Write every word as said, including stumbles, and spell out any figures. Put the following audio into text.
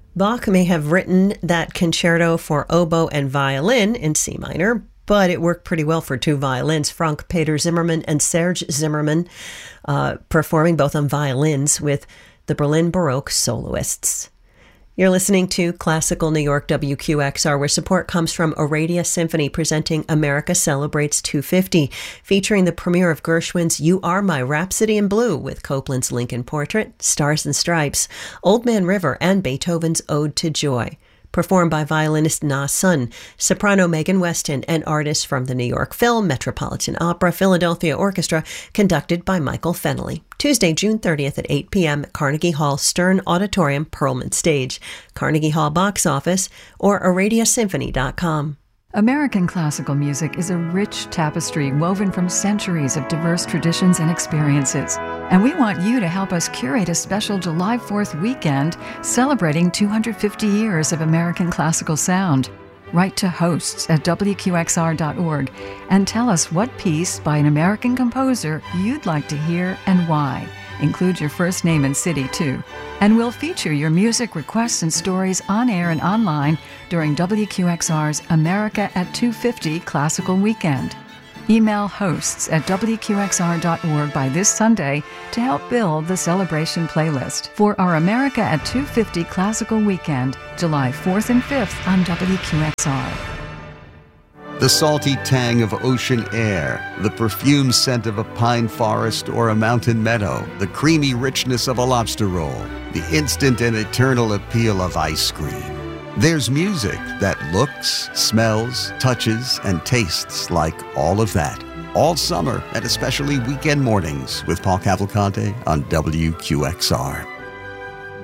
Bach may have written that concerto for oboe and violin in C minor, but it worked pretty well for two violins, Frank Peter Zimmermann and Serge Zimmermann, uh, performing both on violins with the Berlin Baroque soloists. You're listening to Classical New York W Q X R, where support comes from Aradia Symphony, presenting America Celebrates two fifty, featuring the premiere of Gershwin's You Are My Rhapsody in Blue with Copland's Lincoln Portrait, Stars and Stripes, Old Man River, and Beethoven's Ode to Joy. Performed by violinist Na Sun, soprano Megan Weston, and artists from the New York Phil, Metropolitan Opera, Philadelphia Orchestra, conducted by Michael Fennelly. Tuesday, June thirtieth at eight p.m. at Carnegie Hall Stern Auditorium, Perlman Stage, Carnegie Hall box office, or aradia symphony dot com. American classical music is a rich tapestry woven from centuries of diverse traditions and experiences. And we want you to help us curate a special July fourth weekend celebrating two hundred fifty years of American classical sound. Write to hosts at W Q X R dot org and tell us what piece by an American composer you'd like to hear and why. Include your first name and city, too. And we'll feature your music requests and stories on air and online during W Q X R's America at two fifty Classical Weekend. Email hosts at W Q X R dot org by this Sunday to help build the celebration playlist for our America at two fifty Classical Weekend, July fourth and fifth on W Q X R. The salty tang of ocean air, the perfume scent of a pine forest or a mountain meadow, the creamy richness of a lobster roll, the instant and eternal appeal of ice cream. There's music that looks, smells, touches, and tastes like all of that. All summer and especially weekend mornings with Paul Cavalcante on W Q X R.